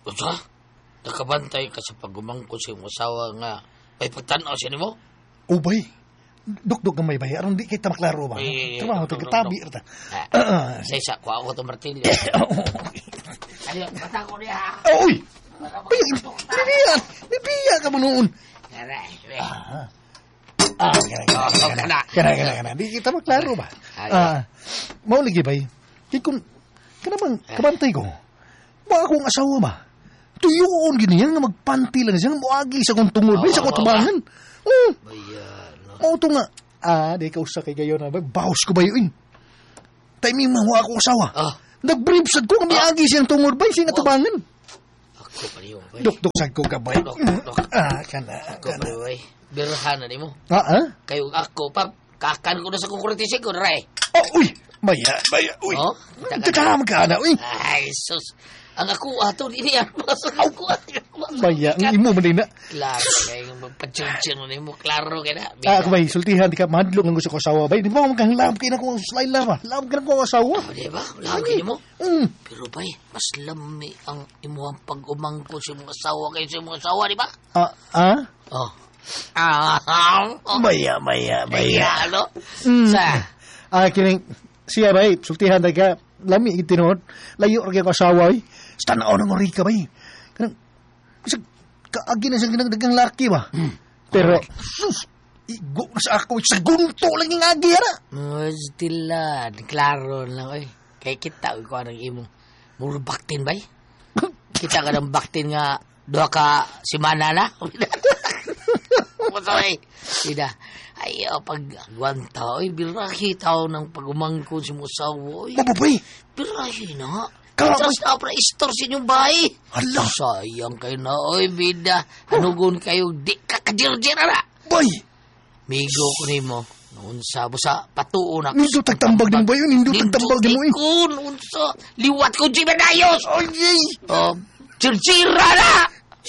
Usa? Nakabantay ka sa pagumangko sa iyong asawa nga may pagtanaw siya ni mo? Ubay. Duk-duk gamay bay. Aron di kita maklaro ba? Trabaho to katabi rata. Sa ko ako to martilyo. Ayaw, bata ko niya. Uy! Nibiya ka mo noon. Kana. Di kita maklaro ba? Mao lagi bay. Kung kanamang kabantay ko. Ba akong asawa ba? Tuyoon gini yan nga magpanti lang siya. Muagi sa kong tungod. Bay sa kong tabangan. Mao to nga. Di ka usa kay gayon na. Bawas ko ba yun? Timing mahuwa ako asawa. Nag-briefsad ko kami agi siyang tungod. Bay siya nga tabangan. Ako pa niyo. Duk-duk sad ko ka bay. Kana. Ako pa niyo. Biruhan na ni mo. Kayo ako pa. Kakan ko na sa kukuritisin ko. Ray. Uy! Baya. Uy! Takam ka na. Uy! Ay, sus. Ang ako ato, hindi yan. Masalaw ko. Baya, ang imo man na. Klaro, kaya yung magpa-chun-chun na mo. Klaro ka na. Ako bay, sultihan, di ka madlong ang gusto ko asawa. Bay, di ba kang lam kayo na kung slide lama. Lam ka na kung asawa. Di ba? Lam kayo mo? Pero bay, mas lami ang imuhang pag-umangko sa mga asawa kayo sa mga asawa, di ba? Baya. Ano? Kining, siya bay, sultihan tayo ka. Lami itinod, layo rin ako asawa eh. Sa tanaw ng orika ba eh. Kaagi na siyang ginagdagang laki ba? Pero, sus, igo na sa ako, sa gunto lang yung agi na. Stilan, klaro lang eh. Kaya kita, ko anong imong, muro baktin ba eh? Kita ka ng baktin nga, doha ka simana na. Masaway. Sida. Ayaw, pag-agwanta, birahi tao ng pag-umangkon si Musawo. Mababay! Birahi na. Katras na para istor sa inyong bahay. Hala! Sayang kayo na, bida. Hanugon kayo, di ka kajir-jir na. Bay! Migo ko ni mo. Unsa mo sa patuon ako. Nindo tagtambag din ba yun? Nindo tagtambag din mo eh. Unsa, liwat ko di medayos. Ay! Jir-jira na!